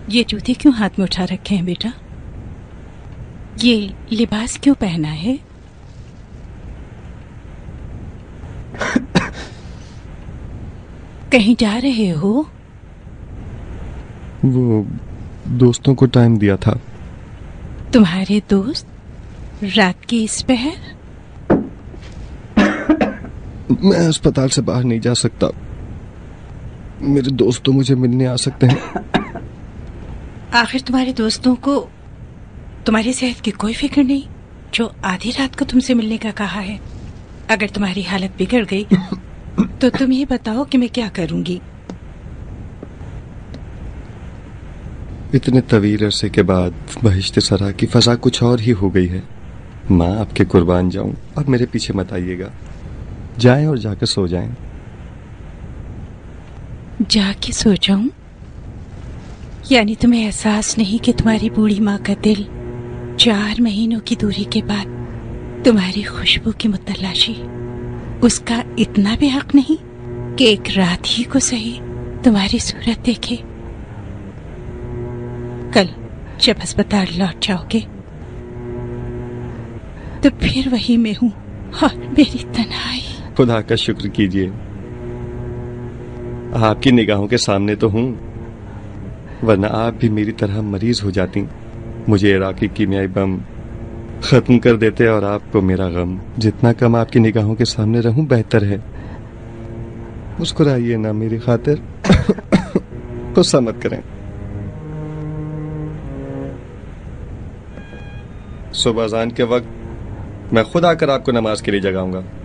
یہ جوتے کیوں ہاتھ میں اٹھا رکھے ہیں بیٹا؟ یہ لباس کیوں پہنا ہے؟ کہیں جا رہے ہو؟ وہ دوستوں کو ٹائم دیا تھا. تمہارے دوست رات کی اس پہر؟ میں اسپتال سے باہر نہیں جا سکتا. میرے دوست تو مجھے ملنے آ سکتے ہیں. آخر تمہارے دوستوں کو تمہاری صحت کی کوئی فکر نہیں جو آدھی رات کو تم سے ملنے کا کہا ہے؟ اگر تمہاری حالت بگڑ گئی تو تم یہ بتاؤ کہ میں کیا کروں گی؟ اتنے طویل عرصے کے بعد بہشت سرا کی فضا کچھ اور ہی ہو گئی ہے. ماں آپ کے قربان جاؤں، اب میرے پیچھے مت آئیے گا. جائیں اور جا کر سو جائیں. جا کے سو جاؤں؟ یعنی تمہیں احساس نہیں کہ تمہاری بوڑھی ماں کا دل 4 مہینوں کی دوری کے بعد تمہاری خوشبو کی متلاشی اس کا اتنا بھی حق نہیں کہ ایک رات ہی کو صحیح تمہاری صورت دیکھے؟ کل جب ہسپتال لوٹ جاؤ گے تو پھر وہی میں ہوں اور میری تنہائی. خدا کا شکر کیجیے آپ کی نگاہوں کے سامنے تو ہوں، ورنہ آپ بھی میری طرح مریض ہو جاتی. مجھے عراقی کیمیائی بم ختم کر دیتے اور آپ کو میرا غم. جتنا کم آپ کی نگاہوں کے سامنے رہوں بہتر ہے. مسکرائیے نا میری خاطر. غصہ مت کریں. صبح اذان کے وقت میں خود آ کر آپ کو نماز کے لیے جگاؤں گا.